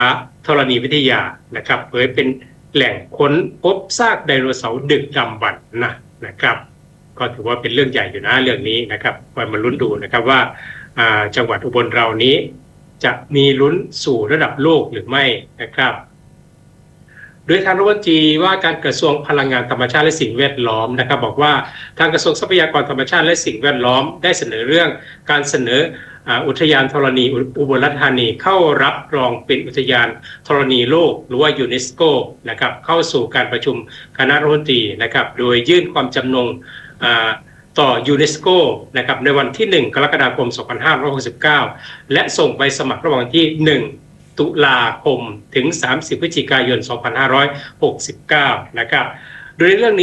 ธรณีวิทยานะครับเผยเป็นแหล่งค้นพบซากไดโนเสาร์ดึกดำบรรพ์นะครับก็ถือว่าเป็นเรื่องใหญ่อยู่นะเรื่องนี้นะครับมาลุ้นดูนะครับว่าจังหวัดอุบลเรานี้จะมีลุ้นสู่ระดับโลกหรือไม่นะครับโดยทางรัฐมนตรีว่าการกระทรวงพลังงานธรรมชาติและสิ่งแวดล้อมนะครับบอกว่าทางกระทรวงทรัพยากรธรรมชาติและสิ่งแวดล้อมได้เสนอเรื่องการเสนออุทยานธรณีอุบลราชธานีเข้ารับรองเป็นอุทยานธรณีโลกหรือว่ายูเนสโกนะครับเข้าสู่การประชุมคณะรัฐมนตรีนะครับโดยยื่นความจำนงต่อยูเนสโกนะครับในวันที่1กรกฎาคม2569และส่งใบสมัครระหว่างที่1ตุลาคมถึง30พฤศจิกายน2569นะครับโดยเรื่องนี้